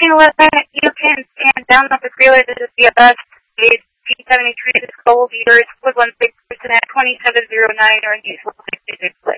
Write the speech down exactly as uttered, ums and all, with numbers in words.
eleven, you can scan download the trailer. This is the best. It's P seventy-three. This global viewer is equivalent six percent at twenty-seven oh nine or in useful sixty-six play.